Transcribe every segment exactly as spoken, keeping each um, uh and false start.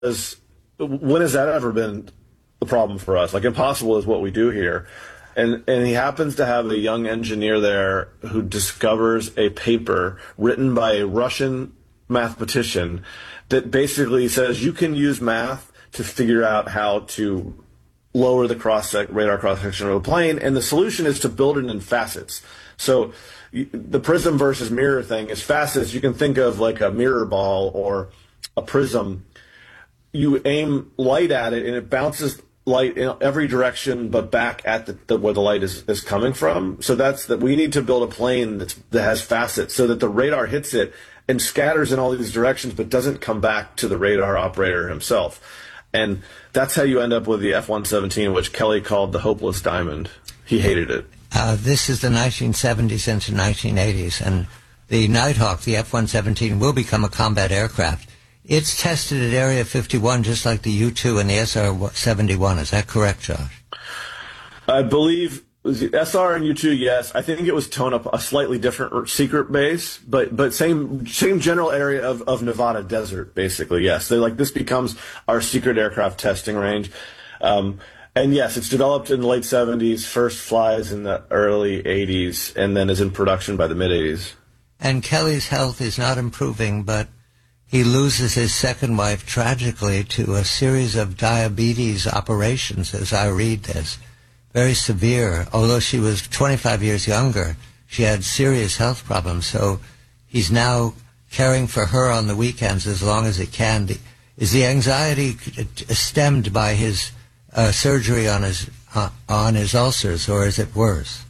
when has that ever been the problem for us? Like, impossible is what we do here. And and he happens to have a young engineer there who discovers a paper written by a Russian mathematician that basically says you can use math to figure out how to lower the cross radar cross-section of a plane, and the solution is to build it in facets. So the prism versus mirror thing is facets. You can think of like a mirror ball or a prism. You aim light at it, and it bounces light in every direction but back at the, the where the light is, is coming from. So that's that we need to build a plane that's, that has facets so that the radar hits it and scatters in all these directions but doesn't come back to the radar operator himself. And that's how you end up with the F one seventeen, which Kelly called the hopeless diamond. He hated it. Uh, this is the nineteen seventies into nineteen eighties, and the Nighthawk, the F one seventeen, will become a combat aircraft. It's tested at Area fifty-one just like the U two and the S R seventy-one. Is that correct, Josh? I believe the S R and U two, yes. I think it was tone up a slightly different secret base, but but same same general area of, of Nevada desert, basically, yes. They're like, this becomes our secret aircraft testing range. Um, and yes, it's developed in the late seventies, first flies in the early eighties, and then is in production by the mid-eighties. And Kelly's health is not improving, but he loses his second wife tragically to a series of diabetes operations, as I read this. Very severe. Although she was twenty-five years younger, she had serious health problems. So he's now caring for her on the weekends as long as it can. Is the anxiety stemmed by his uh, surgery on his uh, on his ulcers, or is it worse?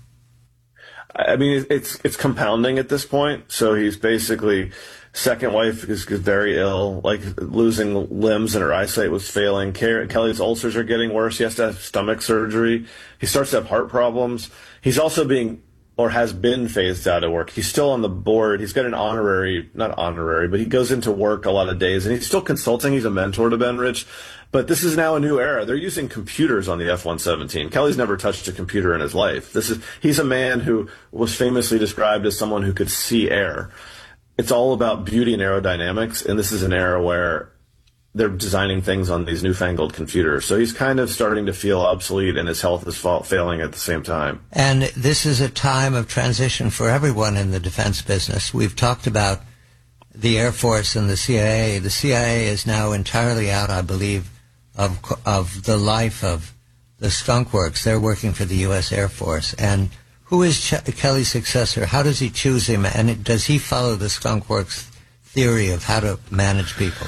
I mean, it's it's compounding at this point. So he's basically, second wife is, is very ill, like losing limbs, and her eyesight was failing. Kelly's ulcers are getting worse. He has to have stomach surgery. He starts to have heart problems. He's also being, or has been, phased out of work. He's still on the board. He's got an honorary, not honorary, but he goes into work a lot of days, and he's still consulting. He's a mentor to Ben Rich. But this is now a new era. They're using computers on the F one seventeen. Kelly's never touched a computer in his life. This is he's a man who was famously described as someone who could see air. It's all about beauty and aerodynamics, and this is an era where they're designing things on these newfangled computers. So he's kind of starting to feel obsolete, and his health is fa- failing at the same time. And this is a time of transition for everyone in the defense business. We've talked about the Air Force and the C I A. The C I A is now entirely out, I believe, of of the life of the Skunk Works. They're working for the U S Air Force. And who is Ch- Kelly's successor? How does he choose him? And it, does he follow the Skunk Works theory of how to manage people?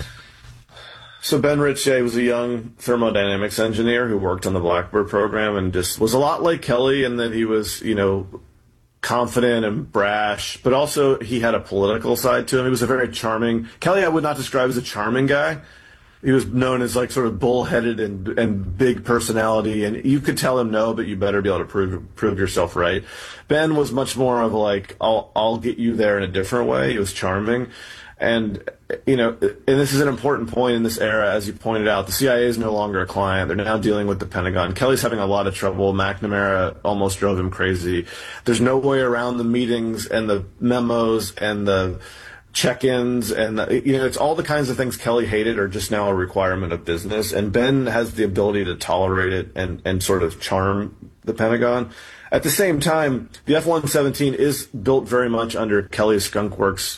So Ben Rich was a young thermodynamics engineer who worked on the Blackbird program and just was a lot like Kelly in that he was, you know, confident and brash, but also he had a political side to him. He was a very charming, Kelly I would not describe as a charming guy. He was known as like sort of bullheaded and and big personality, and you could tell him no, but you better be able to prove prove yourself right. Ben was much more of like, I'll I'll get you there in a different way. He was charming, and you know, and this is an important point in this era, as you pointed out. The C I A is no longer a client; they're now dealing with the Pentagon. Kelly's having a lot of trouble. McNamara almost drove him crazy. There's no way around the meetings and the memos and the check-ins, and the, you know, it's all the kinds of things Kelly hated are just now a requirement of business, and Ben has the ability to tolerate it and, and sort of charm the Pentagon. At the same time, the F one seventeen is built very much under Kelly's Skunk Works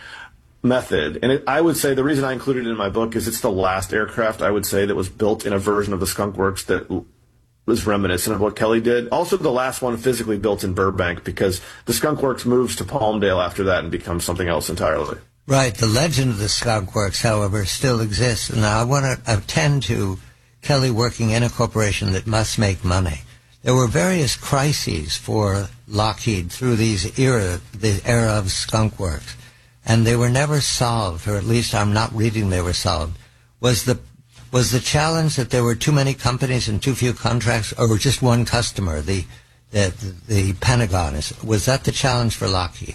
method, and it, I would say the reason I included it in my book is it's the last aircraft, I would say, that was built in a version of the Skunk Works that was reminiscent of what Kelly did. Also, the last one physically built in Burbank, because the Skunk Works moves to Palmdale after that and becomes something else entirely. Right. The legend of the Skunk Works, however, still exists. And I want to attend to Kelly working in a corporation that must make money. There were various crises for Lockheed through these era, the era of Skunk Works, and they were never solved, or at least I'm not reading they were solved. Was the Was the challenge that there were too many companies and too few contracts, or just one customer, the the, the Pentagon? Is, was that the challenge for Lockheed?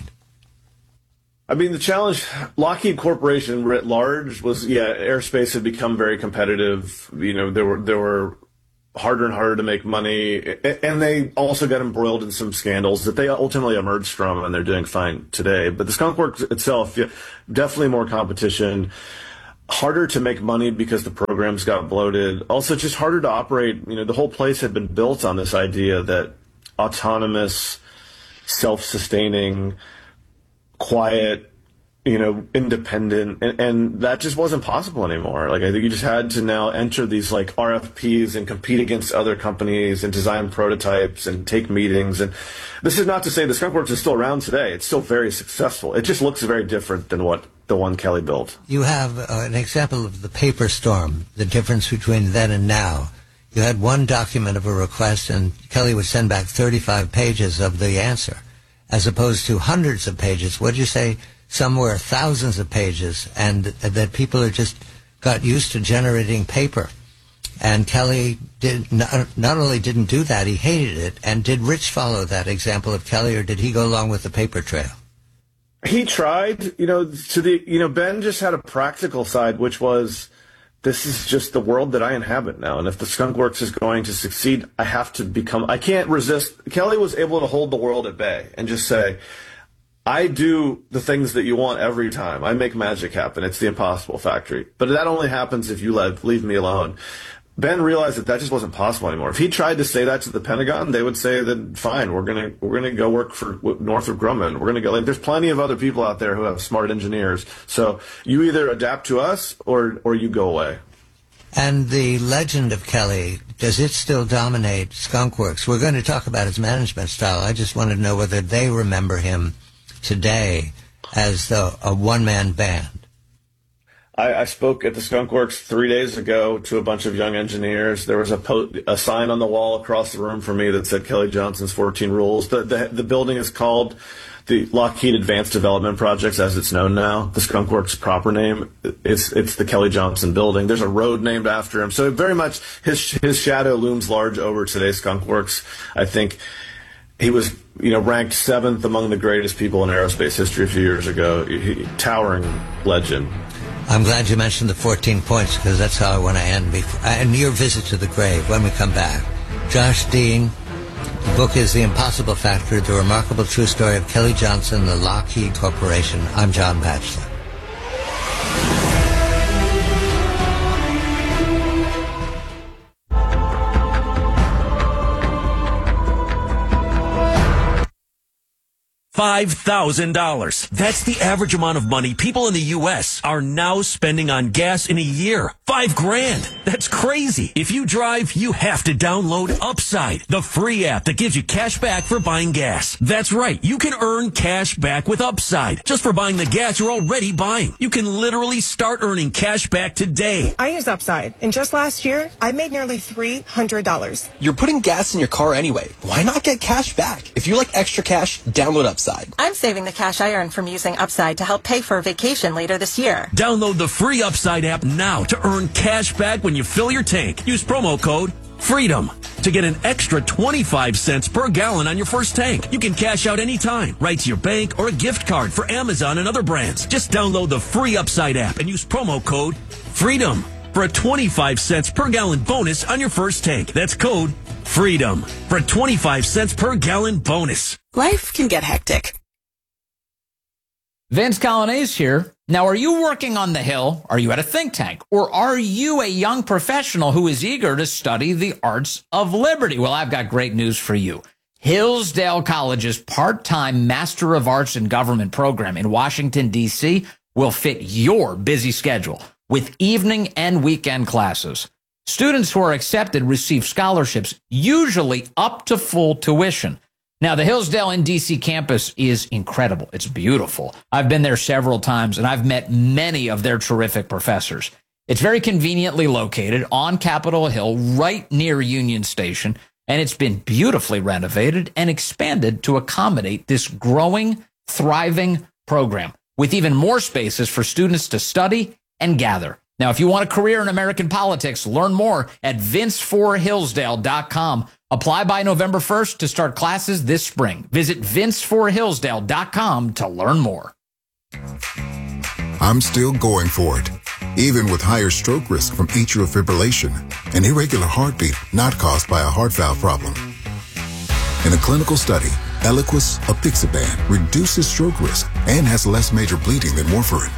I mean, the challenge, Lockheed Corporation writ large was, yeah, airspace had become very competitive. You know, there were there were harder and harder to make money, and they also got embroiled in some scandals that they ultimately emerged from, and they're doing fine today. But the Skunk Works itself, yeah, definitely more competition. harder to make money because the programs got bloated. Also, just harder to operate. You know, the whole place had been built on this idea that autonomous, self-sustaining, quiet, you know, independent, and, and that just wasn't possible anymore. Like, I think you just had to now enter these like R F Ps and compete against other companies and design prototypes and take meetings. And this is not to say the Skunk Works is still around today. It's still very successful. It just looks very different than what the one Kelly built. You have uh, an example of the paper storm, the difference between then and now. You had one document of a request, and Kelly would send back thirty-five pages of the answer, as opposed to hundreds of pages. What did you say? Somewhere thousands of pages, and that people are just got used to generating paper. And Kelly did not, not only didn't do that, he hated it. And did Rich follow that example of Kelly, or did he go along with the paper trail? He tried, you know, to the, you know, Ben just had a practical side, which was, this is just the world that I inhabit now. And if the Skunk Works is going to succeed, I have to become, I can't resist. Kelly was able to hold the world at bay and just say, I do the things that you want every time. I make magic happen. It's the Impossible Factory. But that only happens if you let, leave me alone. Ben realized that that just wasn't possible anymore. If he tried to say that to the Pentagon, they would say that, fine, we're gonna we're gonna go work for Northrop Grumman. We're gonna go. Like, there's plenty of other people out there who have smart engineers. So you either adapt to us or or you go away. And the legend of Kelly, does it still dominate Skunk Works? We're going to talk about his management style. I just want to know whether they remember him today as the, a one-man band. I, I spoke at the Skunk Works three days ago to a bunch of young engineers. There was a, po- a sign on the wall across the room from me that said Kelly Johnson's fourteen Rules. The, the, the building is called the Lockheed Advanced Development Projects, as it's known now. The Skunk Works proper name, it's it's the Kelly Johnson building. There's a road named after him. So very much his his shadow looms large over today's Skunk Works. I think he was, you know, ranked seventh among the greatest people in aerospace history a few years ago. He, towering legend. I'm glad you mentioned the fourteen points, because that's how I want to end. Before, and your visit to the grave when we come back. Josh Dean, the book is The Impossible Factory, the remarkable true story of Kelly Johnson, the Lockheed Corporation. I'm John Batchelor. five thousand dollars. That's the average amount of money people in the U S are now spending on gas in a year. Five grand. That's crazy. If you drive, you have to download Upside, the free app that gives you cash back for buying gas. That's right. You can earn cash back with Upside just for buying the gas you're already buying. You can literally start earning cash back today. I use Upside, and just last year, I made nearly three hundred dollars. You're putting gas in your car anyway. Why not get cash back? If you like extra cash, download Upside. I'm saving the cash I earn from using Upside to help pay for a vacation later this year. Download the free Upside app now to earn cash back when you fill your tank. Use promo code FREEDOM to get an extra twenty-five cents per gallon on your first tank. You can cash out anytime, right to your bank or a gift card for Amazon and other brands. Just download the free Upside app and use promo code FREEDOM for a twenty-five cents per gallon bonus on your first tank. That's code FREEDOM for a twenty-five cents per gallon bonus. Life can get hectic. Vince Colonnese here. Now, are you working on the Hill? Are you at a think tank? Or are you a young professional who is eager to study the arts of liberty? Well, I've got great news for you. Hillsdale College's part-time Master of Arts in Government program in Washington, D C will fit your busy schedule with evening and weekend classes. Students who are accepted receive scholarships, usually up to full tuition. Now, the Hillsdale in D C campus is incredible. It's beautiful. I've been there several times, and I've met many of their terrific professors. It's very conveniently located on Capitol Hill, right near Union Station, and it's been beautifully renovated and expanded to accommodate this growing, thriving program, with even more spaces for students to study and gather. Now, if you want a career in American politics, learn more at vince for hillsdale dot com. Apply by November first to start classes this spring. Visit vince for hillsdale dot com to learn more. I'm still going for it, even with higher stroke risk from atrial fibrillation, an irregular heartbeat not caused by a heart valve problem. In a clinical study, Eliquis apixaban reduces stroke risk and has less major bleeding than warfarin.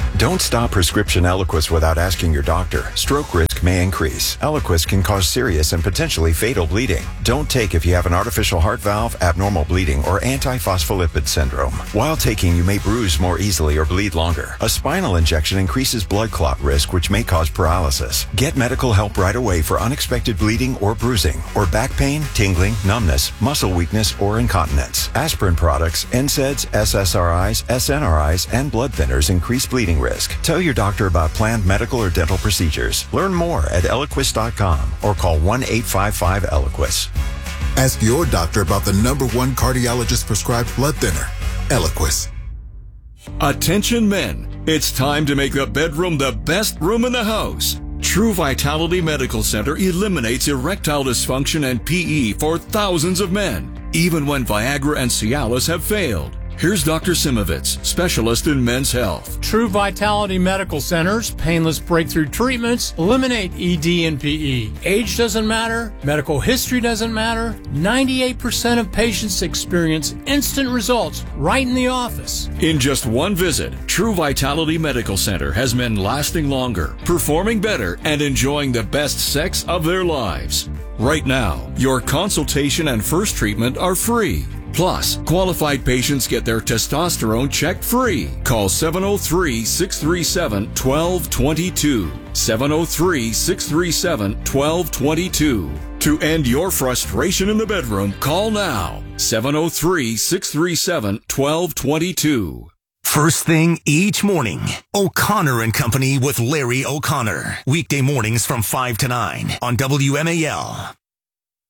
Don't stop prescription Eliquis without asking your doctor. Stroke risk may increase. Eliquis can cause serious and potentially fatal bleeding. Don't take if you have an artificial heart valve, abnormal bleeding, or antiphospholipid syndrome. While taking, you may bruise more easily or bleed longer. A spinal injection increases blood clot risk, which may cause paralysis. Get medical help right away for unexpected bleeding or bruising, or back pain, tingling, numbness, muscle weakness, or incontinence. Aspirin products, N SAIDs, S S R Is, S N R Is, and blood thinners increase bleeding risk. Tell your doctor about planned medical or dental procedures. Learn more at Eliquis dot com or call one eight five five Eliquis. Ask your doctor about the number one cardiologist prescribed blood thinner, Eliquis. Attention men, it's time to make the bedroom the best room in the house. True Vitality Medical Center eliminates erectile dysfunction and P E for thousands of men, even when Viagra and Cialis have failed. Here's Doctor Simovitz, specialist in men's health. True Vitality Medical Center's painless breakthrough treatments eliminate E D and P E. Age doesn't matter. Medical history doesn't matter. ninety-eight percent of patients experience instant results right in the office. In just one visit, True Vitality Medical Center has men lasting longer, performing better, and enjoying the best sex of their lives. Right now, your consultation and first treatment are free. Plus, qualified patients get their testosterone checked free. Call seven oh three, six three seven, one two two two. seven oh three, six three seven, one two two two. To end your frustration in the bedroom, call now. seven oh three, six three seven, one two two two. First thing each morning, O'Connor and Company with Larry O'Connor. Weekday mornings from five to nine on W M A L.